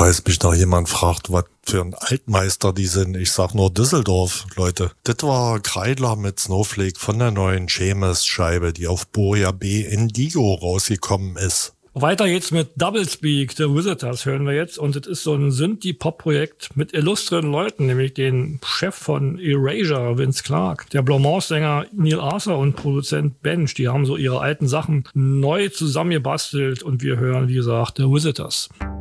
Falls mich noch jemand fragt, was für ein Altmeister die sind, ich sag nur Düsseldorf, Leute. Das war Kreidler mit Snowflake von der neuen Seamus-Scheibe, die auf Boria B Indigo rausgekommen ist. Weiter geht's mit Doublespeak, The Visitors hören wir jetzt. Und es ist so ein Synthie-Pop-Projekt mit illustren Leuten, nämlich den Chef von Erasure, Vince Clarke, der Blue-Mouse-Sänger Neil Arthur und Produzent Bench. Die haben so ihre alten Sachen neu zusammengebastelt und wir hören, wie gesagt, The Visitors.